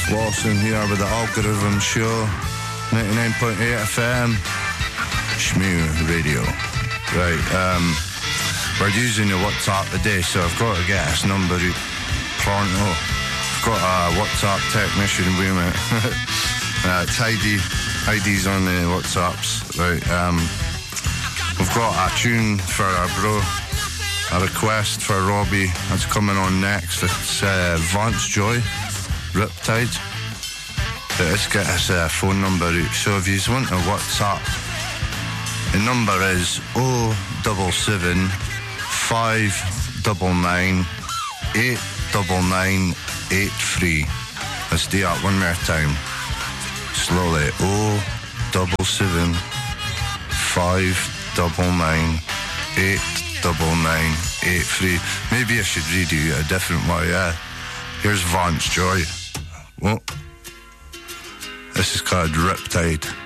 Lawson here with the Algorithm Show, 99.8 FM, Shmoo Radio. Right, we're using the WhatsApp today, so I've got to get this number out pronto. I've got a WhatsApp technician with me. It's Heidi's on the WhatsApps. Right, we've got a tune for our bro, a request for Robbie that's coming on next. It's Vance Joy, Riptide. But let's get his phone number out. So if you want a WhatsApp, the number is 077 599 89983. Let's do that one more time. Slowly. 077 599 89983. Maybe I should read you a different way, yeah. Here's Vance Joy. Well, this is called Riptide.